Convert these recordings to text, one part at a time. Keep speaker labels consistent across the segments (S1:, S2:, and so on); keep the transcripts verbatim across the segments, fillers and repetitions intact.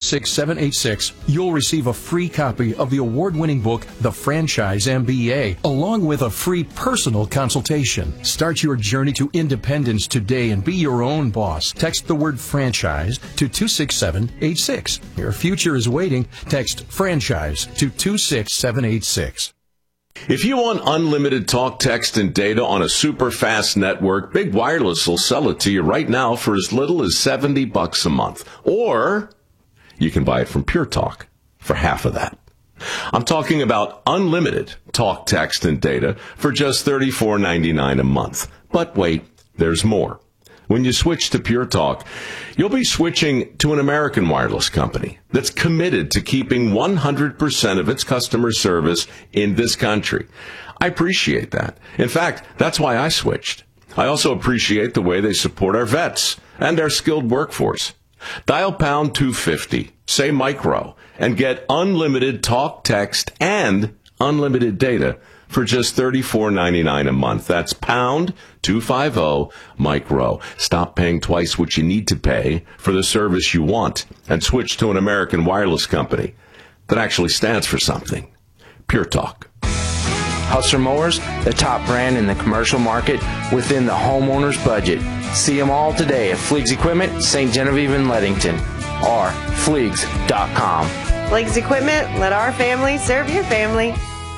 S1: six seven eight six, you'll receive a free copy of the award-winning book, The Franchise M B A, along with a free personal consultation. Start your journey to independence today and be your own boss. Text the word franchise to two six seven eight six. Your future is waiting. Text franchise to two six seven eight six.
S2: If you want unlimited talk, text, and data on a super fast network, Big Wireless will sell it to you right now for as little as seventy bucks a month. Or you can buy it from Pure Talk for half of that. I'm talking about unlimited talk, text, and data for just thirty-four ninety-nine a month. But wait, there's more. When you switch to Pure Talk, you'll be switching to an American wireless company that's committed to keeping one hundred percent of its customer service in this country. I appreciate that. In fact, that's why I switched. I also appreciate the way they support our vets and our skilled workforce. Dial pound two fifty, say micro, and get unlimited talk, text, and unlimited data for just thirty-four ninety-nine a month. That's pound two fifty micro. Stop paying twice what you need to pay for the service you want and switch to an American wireless company that actually stands for something. Pure Talk.
S3: Hustler Mowers, the top brand in the commercial market within the homeowner's budget. See them all today at Fleegs Equipment, Saint Genevieve and Leadington, or fleegs dot com.
S4: Fleegs Equipment, let our family serve your family.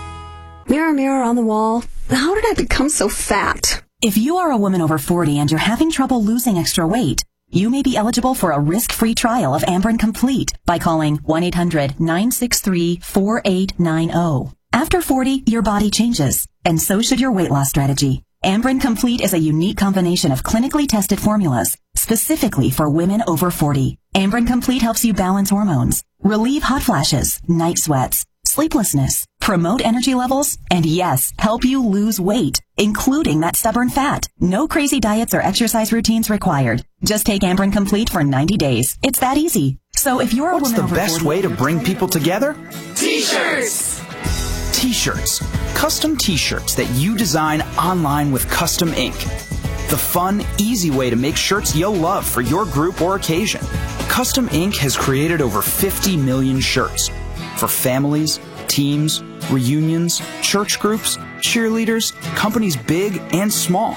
S5: Mirror, mirror on the wall, how did I become so fat?
S6: If you are a woman over forty and you're having trouble losing extra weight, you may be eligible for a risk-free trial of Amberen Complete by calling one eight hundred nine six three four eight nine zero. After forty, your body changes, and so should your weight loss strategy. Amberen Complete is a unique combination of clinically tested formulas, specifically for women over forty. Amberen Complete helps you balance hormones, relieve hot flashes, night sweats, sleeplessness, promote energy levels, and yes, help you lose weight, including that stubborn fat. No crazy diets or exercise routines required. Just take Amberen Complete for ninety days. It's that easy. So if you're a
S7: What's
S6: woman
S7: the
S6: over
S7: best
S6: forty,
S7: way to bring people together?
S4: T-shirts!
S7: T-shirts. Custom T-shirts that you design online with Custom Ink. The fun, easy way to make shirts you'll love for your group or occasion. Custom Ink has created over fifty million shirts for families, teams, reunions, church groups, cheerleaders, companies big and small.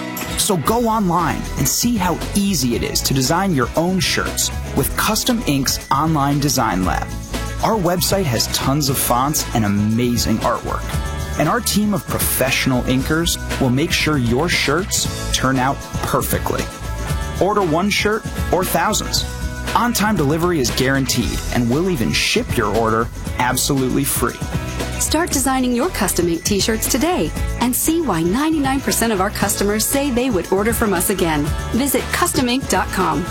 S7: So go online and see how easy it is to design your own shirts with Custom Ink's online design lab. Our website has tons of fonts and amazing artwork. And our team of professional inkers will make sure your shirts turn out perfectly. Order one shirt or thousands. On-time delivery is guaranteed, and we'll even ship your order absolutely free.
S5: Start designing your custom ink t-shirts today and see why ninety-nine percent of our customers say they would order from us again. Visit custom ink dot com.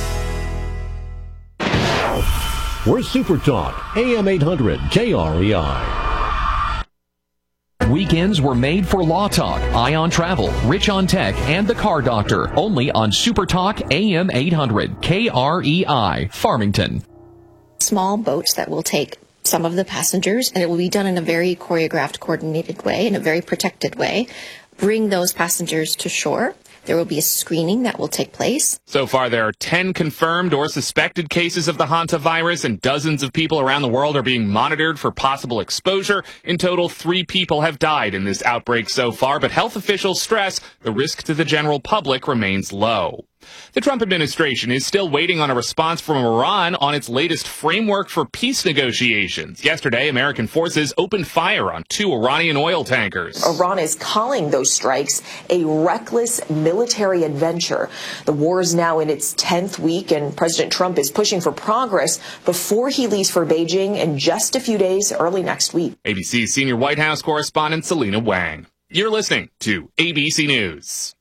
S8: We're Super Talk, A M eight hundred K R E I.
S9: Weekends were made for Law Talk, Ion Travel, Rich on Tech, and The Car Doctor. Only on Super Talk, A M eight hundred K R E I, Farmington.
S10: Small boats that will take some of the passengers, and it will be done in a very choreographed, coordinated way, in a very protected way. Bring those passengers to shore. There will be a screening that will take place.
S11: So far, there are ten confirmed or suspected cases of the hantavirus, and dozens of people around the world are being monitored for possible exposure. In total, three people have died in this outbreak so far, but health officials stress the risk to the general public remains low. The Trump administration is still waiting on a response from Iran on its latest framework for peace negotiations. Yesterday, American forces opened fire on two Iranian oil tankers.
S12: Iran is calling those strikes a reckless military adventure. The war is now in its tenth week, and President Trump is pushing for progress before he leaves for Beijing in just a few days early next week.
S11: A B C's senior White House correspondent Selena Wang. You're listening to A B C News.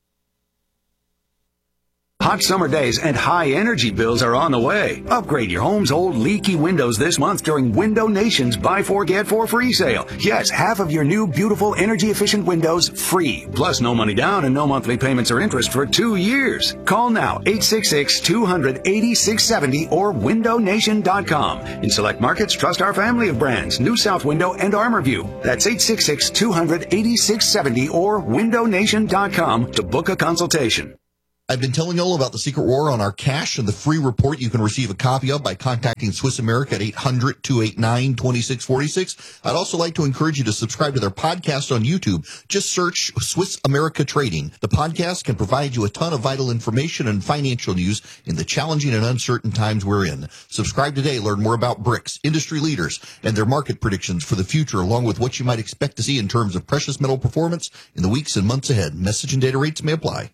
S13: Hot summer days and high energy bills are on the way. Upgrade your home's old leaky windows this month during Window Nation's Buy Four Get Four Free sale. Yes, half of your new beautiful energy efficient windows free. Plus no money down and no monthly payments or interest for two years. Call now eight six six, two hundred, eighty-six seventy or window nation dot com. In select markets, trust our family of brands, New South Window and ArmorView. That's eight six six, two hundred, eighty-six seventy or window nation dot com to book a consultation.
S14: I've been telling you all about the Secret War on our cash and the free report you can receive a copy of by contacting Swiss America at eight hundred, two eight nine, two six four six. I'd also like to encourage you to subscribe to their podcast on YouTube. Just search Swiss America Trading. The podcast can provide you a ton of vital information and financial news in the challenging and uncertain times we're in. Subscribe today. Learn more about B R I C S, industry leaders, and their market predictions for the future, along with what you might expect to see in terms of precious metal performance in the weeks and months ahead. Message and data rates may apply.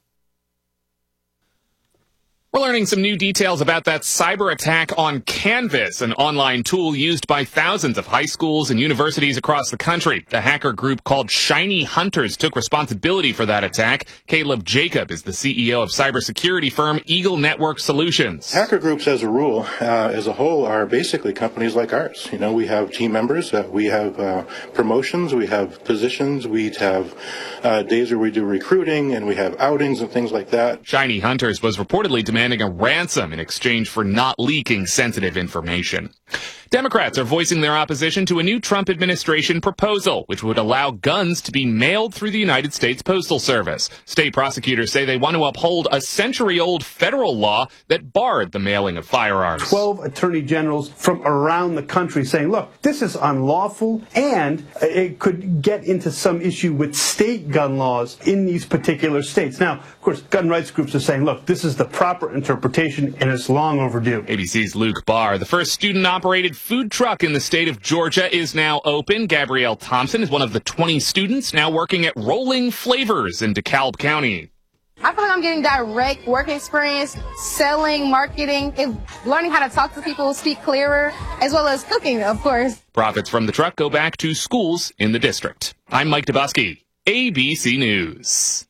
S11: We're learning some new details about that cyber attack on Canvas, an online tool used by thousands of high schools and universities across the country. The hacker group called Shiny Hunters took responsibility for that attack. Caleb Jacob is the C E O of cybersecurity firm Eagle Network Solutions.
S15: Hacker groups, as a rule, uh, as a whole, are basically companies like ours. You know, we have team members, uh, we have uh, promotions, we have positions, we have uh, days where we do recruiting, and we have outings and things like that.
S11: Shiny Hunters was reportedly demanding demanding a ransom in exchange for not leaking sensitive information. Democrats are voicing their opposition to a new Trump administration proposal, which would allow guns to be mailed through the United States Postal Service. State prosecutors say they want to uphold a century-old federal law that barred the mailing of firearms.
S16: Twelve attorney generals from around the country saying, look, this is unlawful, and it could get into some issue with state gun laws in these particular states. Now, of course, gun rights groups are saying, look, this is the proper interpretation, and it's long overdue.
S11: A B C's Luke Barr. The first student-operated food truck in the state of Georgia is now open. Gabrielle Thompson is one of the twenty students now working at Rolling Flavors in DeKalb County.
S17: I feel like I'm getting direct work experience, selling, marketing, and learning how to talk to people, speak clearer, as well as cooking, of course.
S11: Profits from the truck go back to schools in the district. I'm Mike Dubusky, A B C News.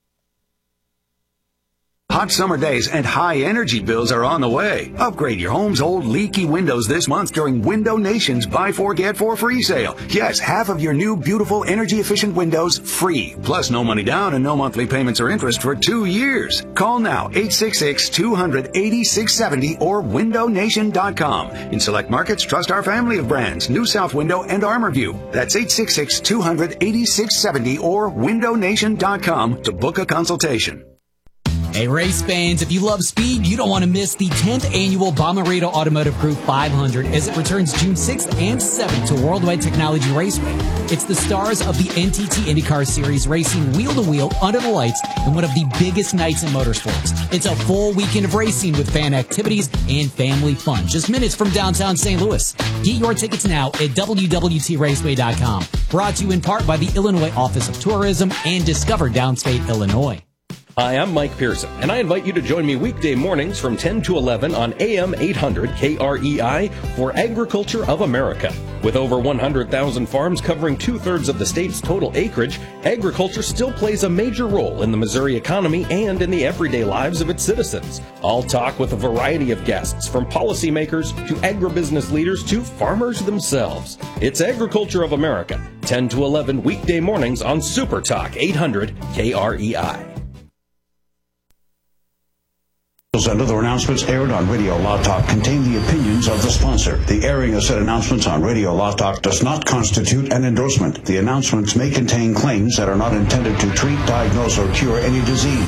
S13: Hot summer days and high energy bills are on the way. Upgrade your home's old leaky windows this month during Window Nation's Buy Four Get Four free sale. Yes, half of your new beautiful energy efficient windows free. Plus no money down and no monthly payments or interest for two years. Call now eight six six, two hundred, eighty-six seventy or window nation dot com. In select markets, trust our family of brands, New South Window and ArmorView. That's eight six six, two hundred, eighty-six seventy or window nation dot com to book a consultation.
S18: Hey, race fans, if you love speed, you don't want to miss the tenth annual Bomarito Automotive Group five hundred as it returns June sixth and seventh to Worldwide Technology Raceway. It's the stars of the N T T IndyCar Series racing wheel-to-wheel under the lights in one of the biggest nights in motorsports. It's a full weekend of racing with fan activities and family fun, just minutes from downtown Saint Louis. Get your tickets now at w w t raceway dot com. Brought to you in part by the Illinois Office of Tourism and Discover Downstate Illinois.
S8: Hi, I'm Mike Pearson, and I invite you to join me weekday mornings from ten to eleven on A M eight hundred K R E I for Agriculture of America. With over one hundred thousand farms covering two-thirds of the state's total acreage, agriculture still plays a major role in the Missouri economy and in the everyday lives of its citizens. I'll talk with a variety of guests, from policymakers to agribusiness leaders to farmers themselves. It's Agriculture of America, ten to eleven weekday mornings on Super Talk eight hundred K R E I.
S19: And other announcements aired on Radio Law Talk contain the opinions of the sponsor. The airing of said announcements on Radio Law Talk does not constitute an endorsement. The announcements may contain claims that are not intended to treat, diagnose, or cure any disease.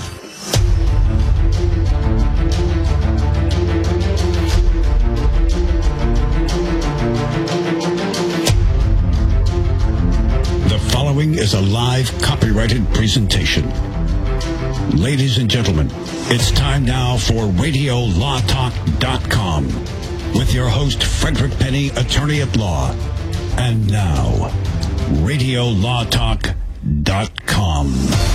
S20: The following is a live copyrighted presentation. Ladies and gentlemen, it's time now for radio law talk dot com with your host, Frederick Penny, attorney at law. And now, radio law talk dot com.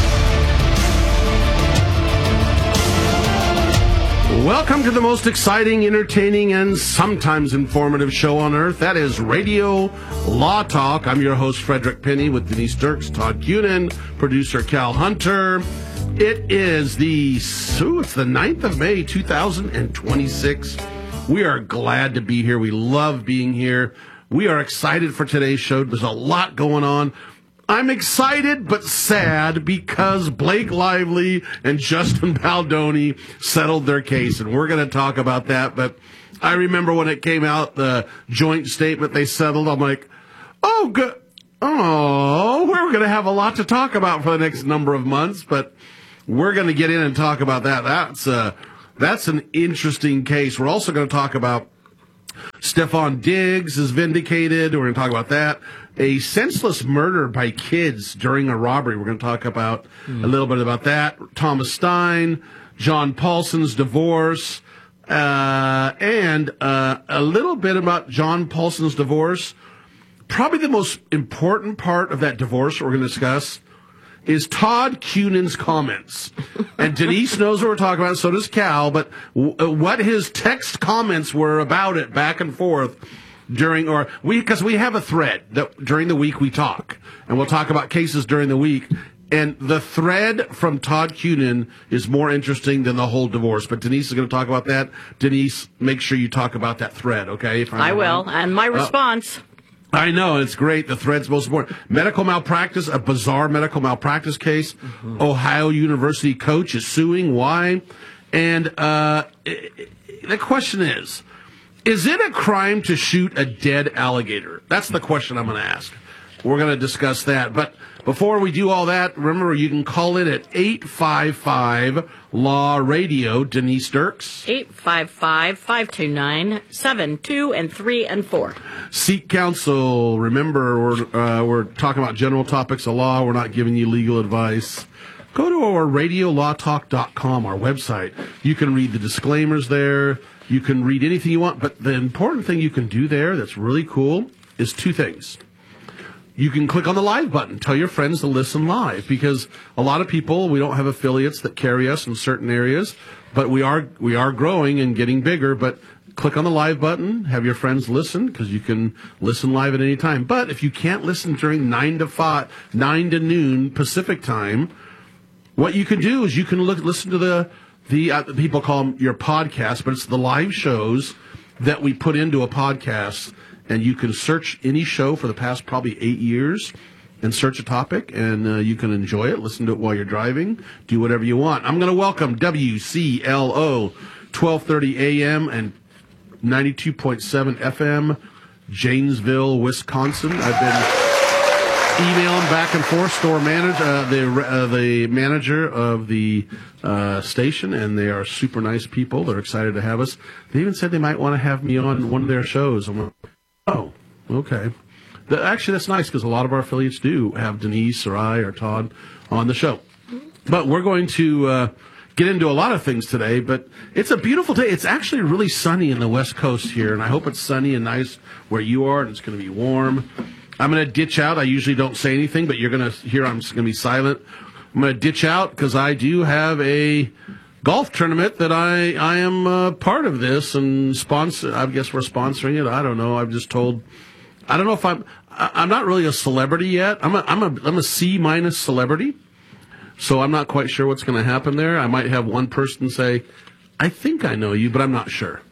S21: Welcome to the most exciting, entertaining, and sometimes informative show on earth. That is Radio Law Talk. I'm your host, Frederick Penny, with Denise Dirks, Todd Cunin, producer Cal Hunter. It is the, ooh, it's the ninth of May, two thousand twenty-six. We are glad to be here. We love being here. We are excited for today's show. There's a lot going on. I'm excited but sad because Blake Lively and Justin Baldoni settled their case, and we're going to talk about that. But I remember when it came out, the joint statement they settled, I'm like, oh, good. Oh, we're going to have a lot to talk about for the next number of months, but we're going to get in and talk about that. That's uh, that's an interesting case. We're also going to talk about Stephon Diggs is vindicated. We're going to talk about that. A senseless murder by kids during a robbery. We're going to talk about mm. a little bit about that. Thomas Stein, John Paulson's divorce, uh, and uh, a little bit about John Paulson's divorce. Probably the most important part of that divorce we're going to discuss is Todd Cunan's comments. And Denise knows what we're talking about, so does Cal, but w- what his text comments were about it back and forth during, or we, because we have a thread that during the week we talk, and we'll talk about cases during the week. And the thread from Todd Cunan is more interesting than the whole divorce. But Denise is going to talk about that. Denise, make sure you talk about that thread, okay? If
S1: I will, and my response.
S21: Uh, I know, it's great. The thread's most important. Medical malpractice, a bizarre medical malpractice case. Mm-hmm. Ohio University coach is suing. Why? And uh, the question is, is it a crime to shoot a dead alligator? That's the question I'm going to ask. We're going to discuss that. But before we do all that, remember, you can call in at eight five five Law Radio. Denise Dirks.
S1: eight five five, five two nine, seven two and three and four.
S21: Seek counsel. Remember, we're, uh, we're talking about general topics of law. We're not giving you legal advice. Go to our radio law talk dot com, our website. You can read the disclaimers there. You can read anything you want. But the important thing you can do there that's really cool is two things. You can click on the live button. Tell your friends to listen live, because a lot of people, we don't have affiliates that carry us in certain areas, but we are we are growing and getting bigger. But click on the live button, have your friends listen, because you can listen live at any time. But if you can't listen during nine to five, nine to noon Pacific time, what you can do is you can look listen to the the uh, people call them your podcast, but it's the live shows that we put into a podcast. And you can search any show for the past probably eight years and search a topic, and uh, you can enjoy it, listen to it while you're driving, do whatever you want. I'm going to welcome W C L O, twelve thirty A M and ninety-two point seven F M, Janesville, Wisconsin. I've been emailing back and forth, store manager, uh, the uh, the manager of the uh, station, and they are super nice people. They're excited to have us. They even said they might want to have me on one of their shows. I'm like, oh, okay. The, actually, that's nice, because a lot of our affiliates do have Denise or I or Todd on the show. But we're going to uh, get into a lot of things today, but it's a beautiful day. It's actually really sunny in the West Coast here, and I hope it's sunny and nice where you are, and it's going to be warm. I'm going to ditch out. I usually don't say anything, but you're going to hear I'm just going to be silent. I'm going to ditch out because I do have a golf tournament that I, I am uh, part of this and sponsor. I guess we're sponsoring it. I don't know. I've just told. I don't know if I'm. I'm not really a celebrity yet. I'm a. I'm a. I'm a C minus celebrity. So I'm not quite sure what's going to happen there. I might have one person say, "I think I know you," but I'm not sure.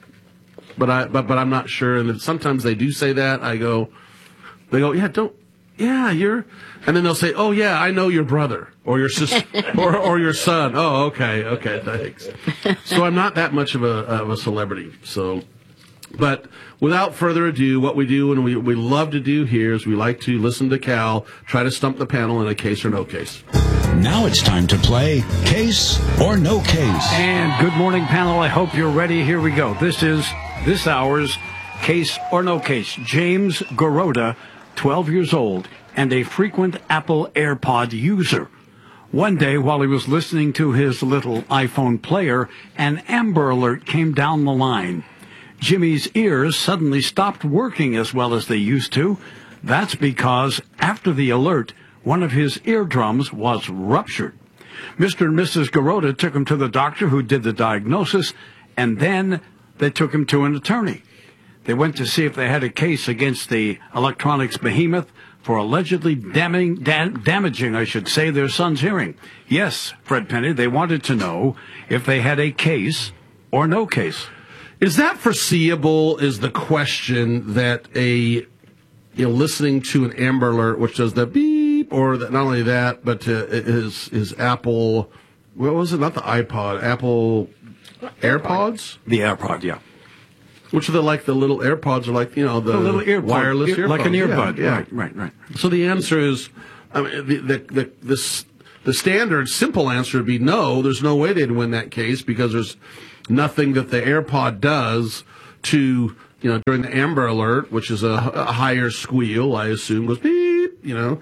S21: But I. But but I'm not sure. And then sometimes they do say that. I go. They go, "Yeah, don't. Yeah, you're." And then they'll say, "Oh yeah, I know your brother or your sister or or your son." Oh, okay, okay, thanks. So I'm not that much of a of a celebrity. So, but without further ado, what we do and we we love to do here is we like to listen to Cal try to stump the panel in a case or no case.
S20: Now it's time to play Case or No Case.
S22: And good morning, panel. I hope you're ready. Here we go. This is this hour's Case or No Case. James Garoda, twelve years old, and a frequent Apple AirPod user. One day, while he was listening to his little iPhone player, an Amber Alert came down the line. Jimmy's ears suddenly stopped working as well as they used to. That's because, after the alert, one of his eardrums was ruptured. Mister and Missus Garoda took him to the doctor, who did the diagnosis, and then they took him to an attorney. They went to see if they had a case against the electronics behemoth for allegedly damaging, da- damaging, I should say, their son's hearing. Yes, Fred Penny, they wanted to know if they had a case or no case.
S21: Is that foreseeable, is the question, that a, you know, listening to an Amber Alert, which does the beep, or that, not only that, but uh, his, his Apple, what was it, not the iPod, Apple AirPods?
S22: The AirPod, yeah.
S21: Which are the, like the little AirPods, are like, you know, the,
S22: the little earpod,
S21: wireless
S22: ear,
S21: earpods.
S22: like an earbud.
S21: Yeah, yeah.
S22: Right, right, right.
S21: So the answer is, I mean, the, the, the, this, the standard simple answer would be no. There's no way they'd win that case because there's nothing that the AirPod does to, you know, during the Amber Alert, which is a, a higher squeal, I assume, goes beep, you know,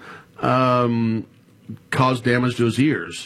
S21: um, cause damage to his ears.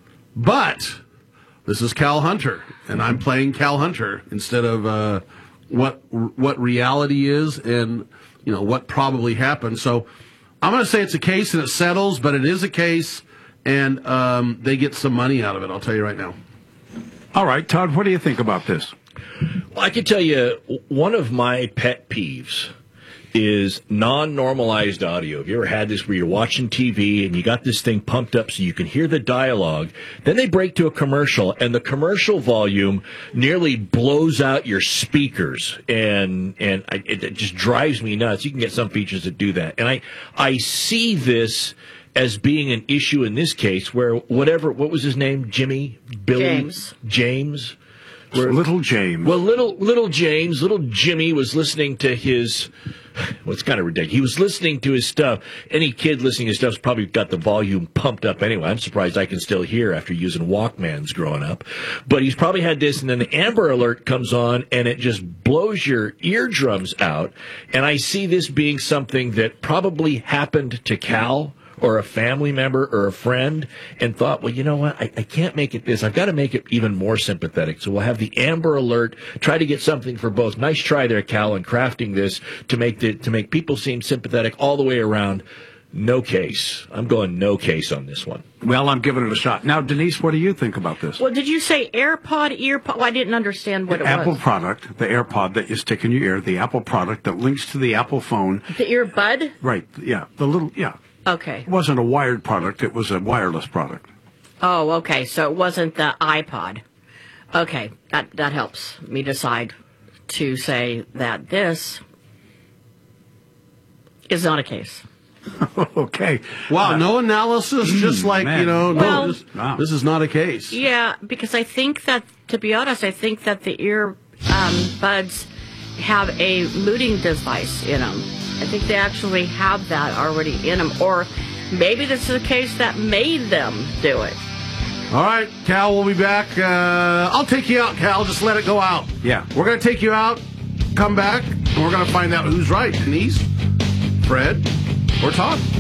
S21: But this is Cal Hunter, and I'm playing Cal Hunter instead of uh, what what reality is and, you know, what probably happened. So I'm going to say it's a case and it settles, but it is a case, and um, they get some money out of it, I'll tell you right now.
S22: All right, Todd, what do you think about this?
S2: Well, I can tell you one of my pet peeves is non-normalized audio. Have you ever had this where you're watching T V and you got this thing pumped up so you can hear the dialogue? Then they break to a commercial, and the commercial volume nearly blows out your speakers, and and I, it, it just drives me nuts. You can get some features that do that, and I I see this as being an issue in this case where whatever, what was his name? Jimmy? Billy?
S1: James.
S2: James?
S22: Where, little James.
S2: Well, little little James, little Jimmy was listening to his, well, it's kind of ridiculous. He was listening to his stuff. Any kid listening to his stuff's probably got the volume pumped up anyway. I'm surprised I can still hear after using Walkmans growing up. But he's probably had this, and then the Amber Alert comes on, and it just blows your eardrums out. And I see this being something that probably happened to Cal or a family member or a friend, and thought, well, you know what, I, I can't make it this. I've got to make it even more sympathetic. So we'll have the Amber Alert, try to get something for both. Nice try there, Cal, in crafting this to make the, to make people seem sympathetic all the way around. No case. I'm going no case on this one.
S22: Well, I'm giving it a shot. Now, Denise, what do you think about this?
S1: Well, did you say AirPod, EarPod? Well, I didn't understand what
S22: the
S1: it
S22: Apple
S1: was.
S22: product, the AirPod that you stick in your ear, the Apple product that links to the Apple phone.
S1: The earbud?
S22: Right, yeah. The little, yeah.
S1: Okay.
S22: It wasn't a wired product. It was a wireless product.
S1: Oh, okay. So it wasn't the iPod. Okay. That, that helps me decide to say that this is not a case.
S22: Okay.
S21: Wow, uh, no analysis, just like, man. you know, no,
S1: well,
S21: this, wow. this is not a case.
S1: Yeah, because I think that, to be honest, I think that the ear um, buds have a muting device in them. I think they actually have that already in them. Or maybe this is a case that made them do it.
S21: All right, Cal, we'll be back. Uh, I'll take you out, Cal. Just let it go out.
S22: Yeah.
S21: We're going to take you out, come back, and we're going to find out who's right. Denise, Fred, or Todd.